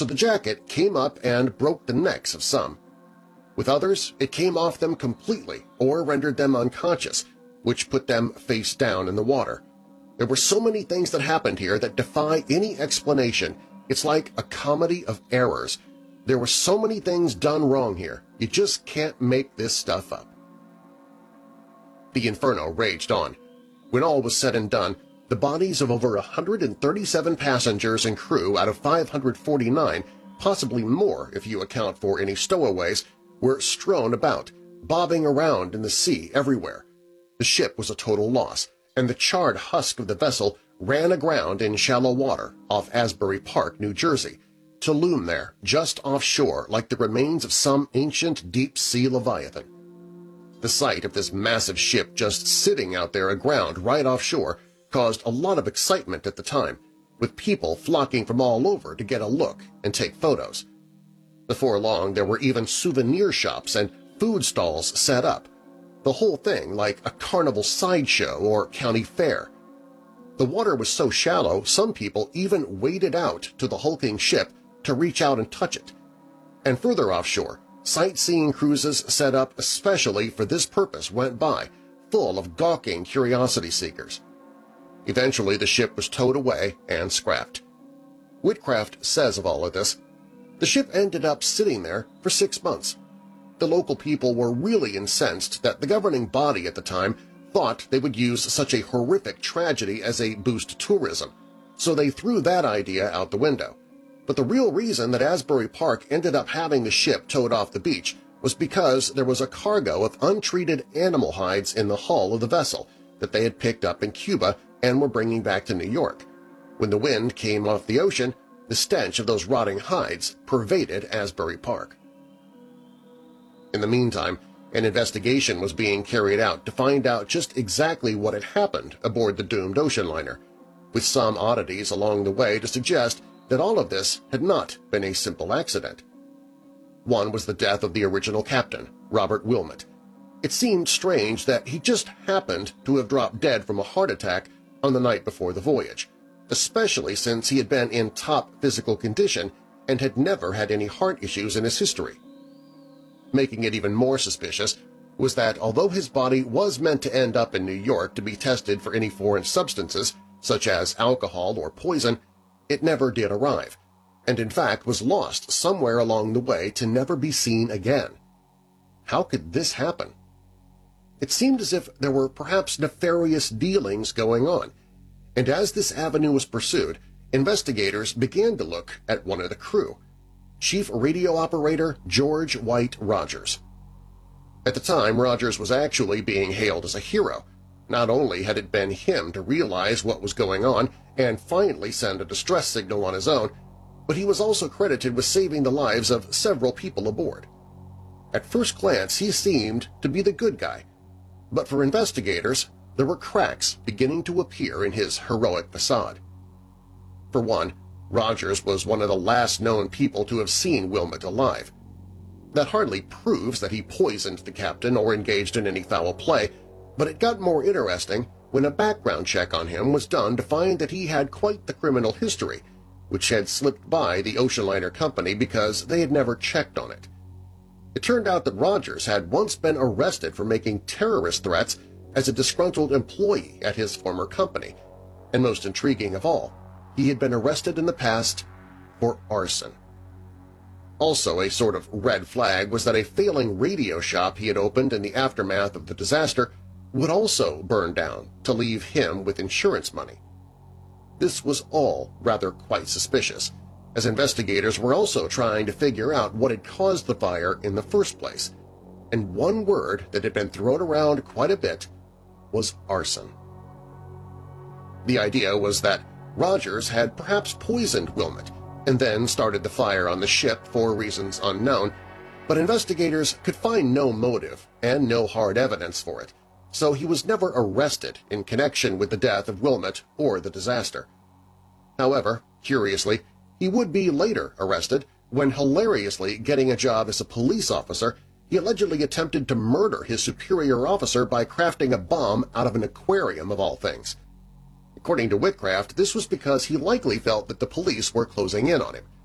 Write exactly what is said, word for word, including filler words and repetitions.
so the jacket came up and broke the necks of some. With others, it came off them completely or rendered them unconscious, which put them face down in the water. There were so many things that happened here that defy any explanation. It's like a comedy of errors. There were so many things done wrong here. You just can't make this stuff up. The inferno raged on. When all was said and done, the bodies of over one hundred thirty-seven passengers and crew out of five hundred forty-nine, possibly more if you account for any stowaways, were strewn about, bobbing around in the sea everywhere. The ship was a total loss, and the charred husk of the vessel ran aground in shallow water off Asbury Park, New Jersey, to loom there just offshore like the remains of some ancient deep-sea leviathan. The sight of this massive ship just sitting out there aground right offshore caused a lot of excitement at the time, with people flocking from all over to get a look and take photos. Before long, there were even souvenir shops and food stalls set up, the whole thing like a carnival sideshow or county fair. The water was so shallow some people even waded out to the hulking ship to reach out and touch it. And further offshore, sightseeing cruises set up especially for this purpose went by, full of gawking curiosity seekers. Eventually the ship was towed away and scrapped. Whitcraft says of all of this, "The ship ended up sitting there for six months. The local people were really incensed that the governing body at the time thought they would use such a horrific tragedy as a boost to tourism, so they threw that idea out the window. But the real reason that Asbury Park ended up having the ship towed off the beach was because there was a cargo of untreated animal hides in the hull of the vessel that they had picked up in Cuba and were bringing back to New York. When the wind came off the ocean, the stench of those rotting hides pervaded Asbury Park." In the meantime, an investigation was being carried out to find out just exactly what had happened aboard the doomed ocean liner, with some oddities along the way to suggest that all of this had not been a simple accident. One was the death of the original captain, Robert Wilmot. It seemed strange that he just happened to have dropped dead from a heart attack on the night before the voyage, especially since he had been in top physical condition and had never had any heart issues in his history. Making it even more suspicious was that although his body was meant to end up in New York to be tested for any foreign substances, such as alcohol or poison, it never did arrive, and in fact was lost somewhere along the way to never be seen again. How could this happen? It seemed as if there were perhaps nefarious dealings going on, and as this avenue was pursued, investigators began to look at one of the crew, Chief Radio Operator George White Rogers. At the time, Rogers was actually being hailed as a hero. Not only had it been him to realize what was going on and finally send a distress signal on his own, but he was also credited with saving the lives of several people aboard. At first glance, he seemed to be the good guy, but for investigators, there were cracks beginning to appear in his heroic facade. For one, Rogers was one of the last known people to have seen Wilmot alive. That hardly proves that he poisoned the captain or engaged in any foul play, but it got more interesting when a background check on him was done to find that he had quite the criminal history, which had slipped by the ocean liner company because they had never checked on it. It turned out that Rogers had once been arrested for making terrorist threats as a disgruntled employee at his former company, and most intriguing of all, he had been arrested in the past for arson. Also a sort of red flag was that a failing radio shop he had opened in the aftermath of the disaster would also burn down to leave him with insurance money. This was all rather quite suspicious, as investigators were also trying to figure out what had caused the fire in the first place, and one word that had been thrown around quite a bit was arson. The idea was that Rogers had perhaps poisoned Wilmot and then started the fire on the ship for reasons unknown, but investigators could find no motive and no hard evidence for it, so he was never arrested in connection with the death of Wilmot or the disaster. However, curiously, he would be later arrested when, hilariously getting a job as a police officer, he allegedly attempted to murder his superior officer by crafting a bomb out of an aquarium of all things. According to Whitcraft, this was because he likely felt that the police were closing in on him,